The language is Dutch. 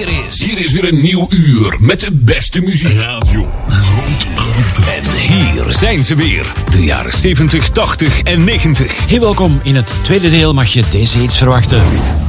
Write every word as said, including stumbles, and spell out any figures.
weer is. Hier is weer een nieuw uur met de beste muziek. Radio En hier zijn ze weer. De jaren zeventig, tachtig en negentig. Hey, welkom. In het tweede deel mag je deze hits verwachten.